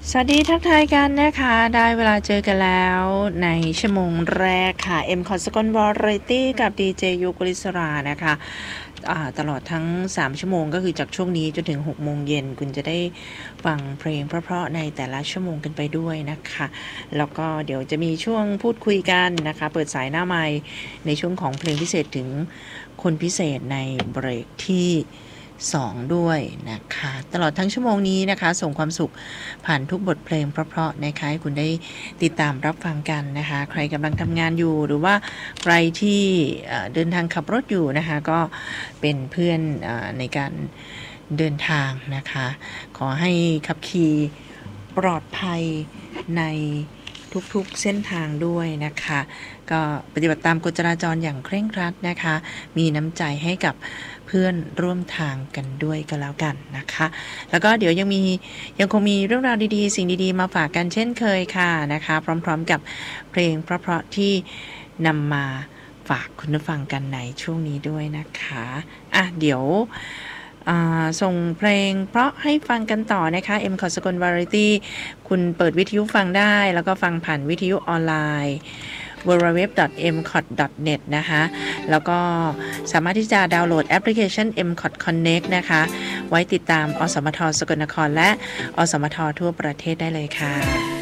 สวัสดีทักทายกันนะคะได้เวลาเจอกันแล้วในชั่วโมงแรกค่ะเอ็มคอสกลวอร์เรตี้กับดีเจยุกลิศรานะคะตลอดทั้ง3ชั่วโมงก็คือจากช่วงนี้จนถึง6โมงเย็นคุณจะได้ฟังเพลงเพราะๆในแต่ละชั่วโมงกันไปด้วยนะคะแล้วก็เดี๋ยวจะมีช่วงพูดคุยกันนะคะเปิดสายหน้าไมค์ในช่วงของเพลงพิเศษถึงคนพิเศษในเบรกที่2ด้วยนะคะตลอดทั้งชั่วโมงนี้นะคะส่งความสุขผ่านทุกบทเพลงเพราะๆนะคะให้คุณได้ติดตามรับฟังกันนะคะใครกำลังทำงานอยู่หรือว่าใครที่เดินทางขับรถอยู่นะคะก็เป็นเพื่อนในการเดินทางนะคะขอให้ขับขี่ปลอดภัยในทุกๆเส้นทางด้วยนะคะก็ปฏิบัติตามกฎจราจรอย่างเคร่งครัดนะคะมีน้ำใจให้กับเพื่อนร่วมทางกันด้วยก็แล้วกันนะคะแล้วก็เดี๋ยวยังคงมีเรื่องราวดีๆสิ่งดีๆมาฝากกันเช่นเคยค่ะนะคะพร้อมๆกับเพลงเพราะๆที่นำมาฝากคุณผู้ฟังกันในช่วงนี้ด้วยนะคะเดี๋ยวส่งเพลงเพราะให้ฟังกันต่อนะคะ M คอสกลวาไรตี้คุณเปิดวิทยุฟังได้แล้วก็ฟังผ่านวิทยุออนไลน์ www.mcot.net นะคะแล้วก็สามารถที่จะดาวน์โหลดแอปพลิเคชัน MCOT Connect นะคะไว้ติดตามอสมทสกลนครและอสมททั่วประเทศได้เลยค่ะ